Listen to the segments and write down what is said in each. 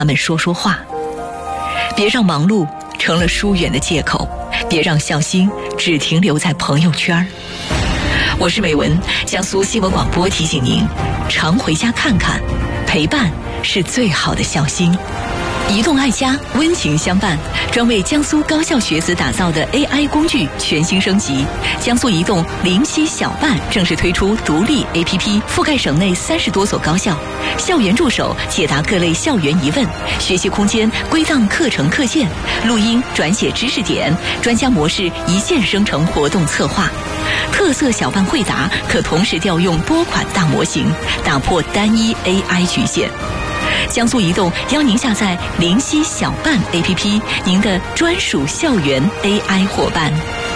他们说说话。别让忙碌成了疏远的借口，别让孝心只停留在朋友圈。我是美文，江苏新闻广播提醒您，常回家看看，陪伴是最好的孝心。移动爱家，温情相伴，专为江苏高校学子打造的 AI 工具全新升级。江苏移动灵犀小办正式推出独立 APP， 覆盖省内30多所高校。校园助手解答各类校园疑问，学习空间归档课程课件，录音转写知识点，专家模式一键生成活动策划。特色小办会答可同时调用多款大模型，打破单一 AI 局限。江苏移动邀您下载灵犀小办 APP， 您的专属校园 AI 伙伴。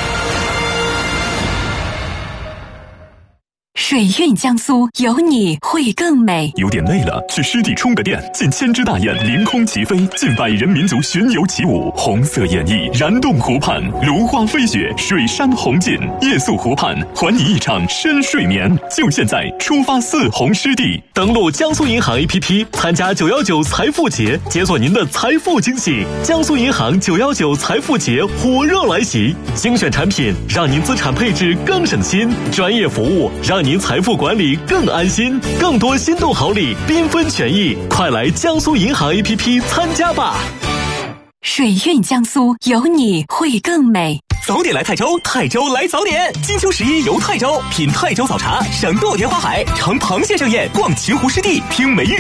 水韵江苏，有你会更美。 有点累了，去湿地充个电。近1000只大雁凌空齐飞，近百人民族巡游起舞，红色演绎燃动湖畔，芦花飞雪，水山红尽，夜宿湖畔，还你一场深睡眠。就现在出发4红湿地， 登录江苏银行 APP， 参加919财富节，解锁您的财富惊喜。江苏银行919财富节火热来袭，精选产品让您资产配置更省心，专业服务让您财富管理更安心，更多心动好礼缤纷权益，快来江苏银行 APP 参加吧！ 水韵江苏，有你会更美。 早点来泰州，泰州来早点。金秋11游泰州，品泰州早茶，赏豆田花海，尝螃蟹盛宴，逛秦湖湿地，听梅玉